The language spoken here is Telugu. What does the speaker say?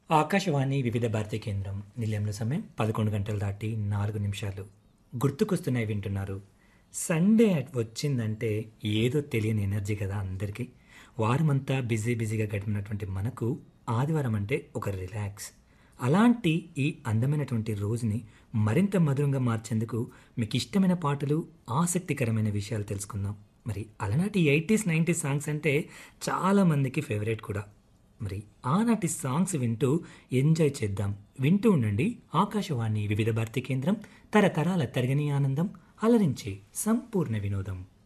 ఆకాశవాణి వివిధ భారతి కేంద్రం నిలయంలో సమయం 11 గంటలు దాటి 4 నిమిషాలు. గుర్తుకొస్తున్నాయి వింటున్నారు. సండే వచ్చిందంటే ఏదో తెలియని ఎనర్జీ కదా అందరికీ. వారమంతా బిజీగా గడిపినటువంటి మనకు ఆదివారం అంటే ఒక రిలాక్స్. అలాంటి ఈ అందమైనటువంటి రోజుని మరింత మధురంగా మార్చేందుకు మీకు ఇష్టమైన పాటలు, ఆసక్తికరమైన విషయాలు తెలుసుకుందాం. మరి అలనాటి 80s 90s సాంగ్స్ అంటే చాలామందికి ఫేవరెట్ కూడా. మరి ఆనాటి సాంగ్స్ వింటూ ఎంజాయ్ చేద్దాం. వింటూ ఉండండి ఆకాశవాణి వివిధ భారతి కేంద్రం, తరతరాల తరగని ఆనందం, అలరించే సంపూర్ణ వినోదం.